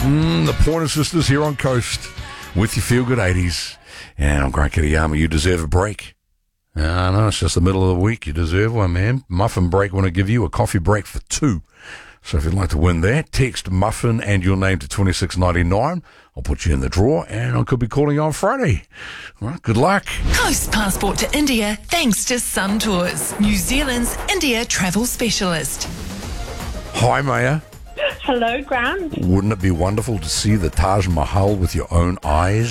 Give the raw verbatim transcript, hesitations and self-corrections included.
Mm, the Pointer Sisters here on Coast with your Feel Good eighties. And I'm Grant Kitayama. You deserve a break. I know, it's just the middle of the week. You deserve one, man. Muffin break want to give you a coffee break for two. So if you'd like to win that, text Muffin and your name to twenty-six ninety-nine. I'll put you in the draw, and I could be calling you on Friday. All right, good luck. Coast passport to India thanks to Sun Tours, New Zealand's India travel specialist. Hi, Maya. Hello, Grant. Wouldn't it be wonderful to see the Taj Mahal with your own eyes?